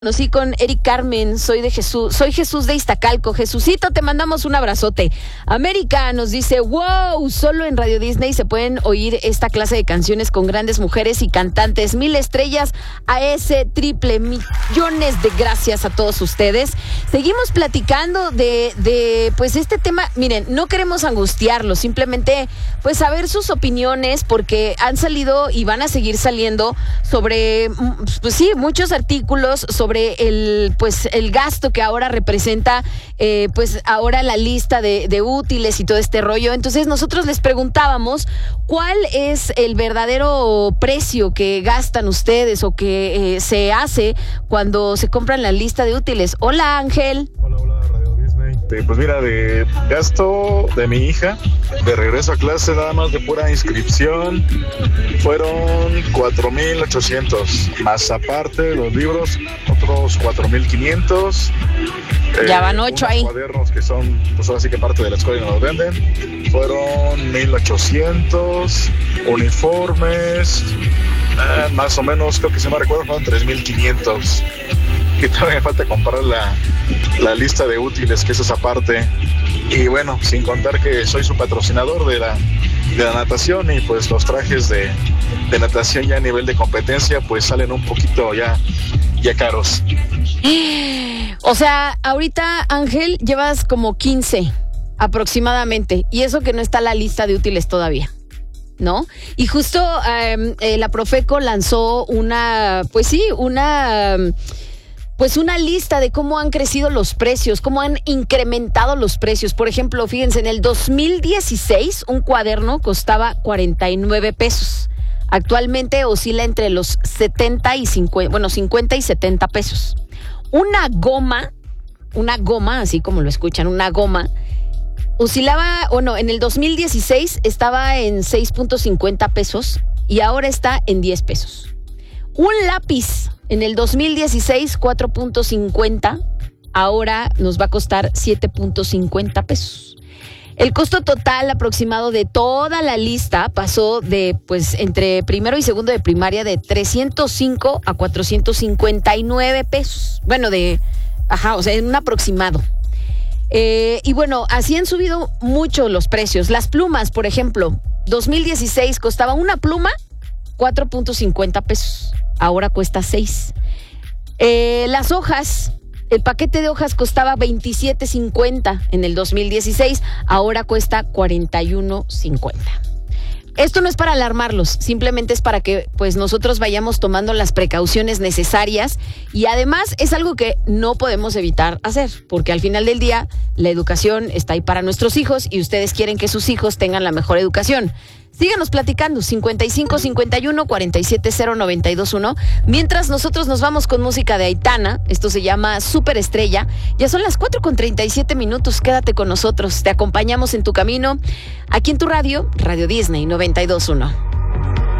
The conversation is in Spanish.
Conocí con Eric Carmen, soy Jesús de Iztacalco. Jesucito, te mandamos un abrazote. América nos dice, wow, solo en Radio Disney se pueden oír esta clase de canciones con grandes mujeres y cantantes. 1000 estrellas a ese triple, millones de gracias a todos ustedes. Seguimos platicando de pues este tema. Miren, no queremos angustiarlos, simplemente pues saber sus opiniones, porque han salido y van a seguir saliendo sobre, pues sí, muchos artículos sobre el gasto que ahora representa, pues ahora la lista de útiles y todo este rollo. Entonces nosotros les preguntábamos cuál es el verdadero precio que gastan ustedes o que se hace cuando se compran la lista de útiles. Hola, Ángel. Hola, Radio Disney. Pues mira, de gasto de mi hija, de regreso a clase, nada más de pura inscripción, fueron 4,800, más aparte los libros, otros 4,500. Ya van 8 ahí. Cuadernos que son, pues ahora sí que parte de la escuela y nos los venden, fueron 1,800, uniformes, más o menos, creo que se me recuerda, fueron 3,500. Que todavía me falta comprar la lista de útiles, que eso es aparte. Y bueno, sin contar que soy su patrocinador de la natación, y pues los trajes de natación ya a nivel de competencia pues salen un poquito ya caros. O sea, ahorita, Ángel, llevas como 15 aproximadamente, y eso que no está la lista de útiles todavía, ¿no? Y justo la Profeco lanzó una lista de cómo han crecido los precios, cómo han incrementado los precios. Por ejemplo, fíjense, en el 2016 un cuaderno costaba 49 pesos. Actualmente oscila entre los 50 y 70 pesos. Una goma, así como lo escuchan, una goma, oscilaba, en el 2016 estaba en 6.50 pesos y ahora está en 10 pesos. Un lápiz en el 2016, 4.50, ahora nos va a costar 7.50 pesos. El costo total aproximado de toda la lista pasó de, pues, entre primero y segundo de primaria, de 305 a 459 pesos. Bueno, en un aproximado. Y bueno, así han subido mucho los precios. Las plumas, por ejemplo, 2016 costaba una pluma 4.50 pesos. Ahora cuesta 6. Las hojas, el paquete de hojas costaba 27.50 en el 2016, ahora cuesta 41.50. Esto no es para alarmarlos, simplemente es para que pues nosotros vayamos tomando las precauciones necesarias, y además es algo que no podemos evitar hacer, porque al final del día la educación está ahí para nuestros hijos y ustedes quieren que sus hijos tengan la mejor educación. Síganos platicando, 55 51 47 0921. Mientras nosotros nos vamos con música de Aitana, esto se llama Superestrella. Ya son las 4:37. Quédate con nosotros, te acompañamos en tu camino, aquí en tu radio, Radio Disney 92.1.